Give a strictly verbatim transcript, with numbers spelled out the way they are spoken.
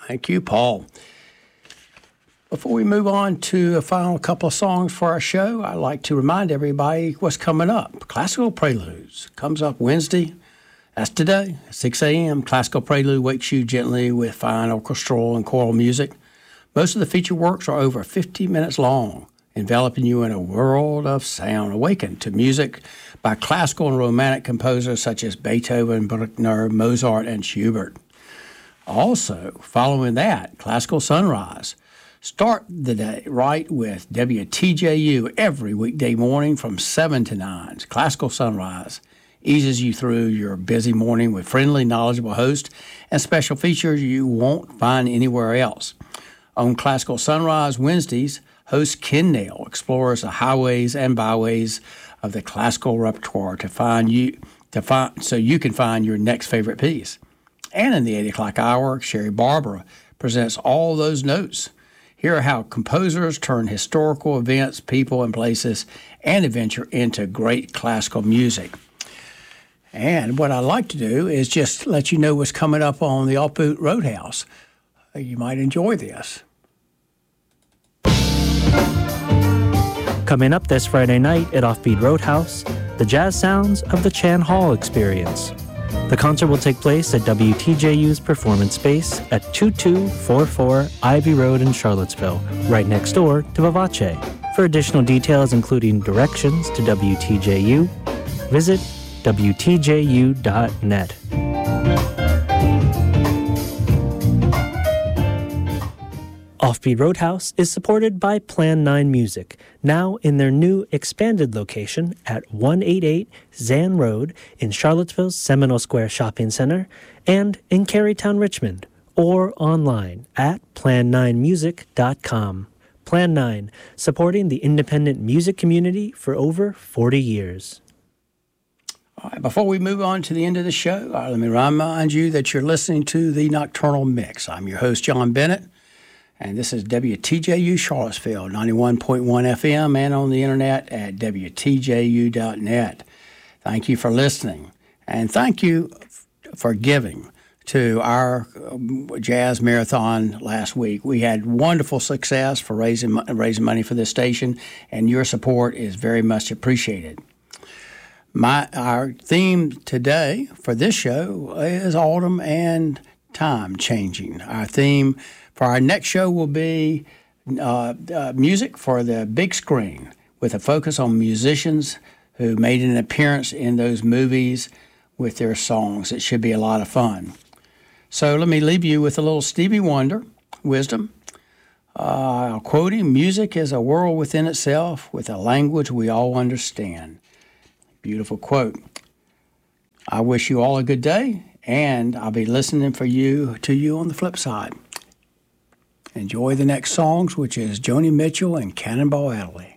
Thank you, Paul. Before we move on to a final couple of songs for our show, I'd like to remind everybody what's coming up. Classical Preludes comes up Wednesday. That's today, six a.m. Classical Prelude wakes you gently with fine orchestral and choral music. Most of the feature works are over fifty minutes long, enveloping you in a world of sound. Awaken to music by classical and romantic composers such as Beethoven, Bruckner, Mozart, and Schubert. Also, following that, Classical Sunrise. Start the day right with W T J U every weekday morning from seven to nine. Classical Sunrise eases you through your busy morning with friendly, knowledgeable hosts and special features you won't find anywhere else. On Classical Sunrise Wednesdays, host Ken Nail explores the highways and byways of the classical repertoire to find you to find so you can find your next favorite piece. And in the eight o'clock hour, Sherry Barbara presents all those notes. Hear how composers turn historical events, people, and places and adventure into great classical music. And what I like to do is just let you know what's coming up on the Offbeat Roadhouse. You might enjoy this. Coming up this Friday night at Offbeat Roadhouse, the jazz sounds of the Chan Hall Experience. The concert will take place at W T J U's Performance Space at twenty-two forty-four Ivy Road in Charlottesville, right next door to Vivace. For additional details, including directions to W T J U, visit W T J U dot net. Offbeat Roadhouse is supported by Plan nine Music, now in their new expanded location at one eighty-eight Zan Road in Charlottesville's Seminole Square Shopping Center and in Carytown, Richmond, or online at plan nine music dot com. Plan nine, supporting the independent music community for over forty years. All right, before we move on to the end of the show, uh, let me remind you that you're listening to the Nocturnal Mix. I'm your host, John Bennett. And this is W T J U Charlottesville, ninety-one point one F M, and on the internet at W T J U dot net. Thank you for listening. And thank you f- for giving to our um, jazz marathon last week. We had wonderful success for raising, raising money for this station, and your support is very much appreciated. My Our theme today for this show is autumn and time changing. Our theme for our next show will be uh, uh, music for the big screen, with a focus on musicians who made an appearance in those movies with their songs. It should be a lot of fun. So let me leave you with a little Stevie Wonder wisdom. Uh, I'll quote him: "Music is a world within itself with a language we all understand." Beautiful quote. I wish you all a good day, and I'll be listening for you to you on the flip side. Enjoy the next songs, which is Joni Mitchell and Cannonball Adderley.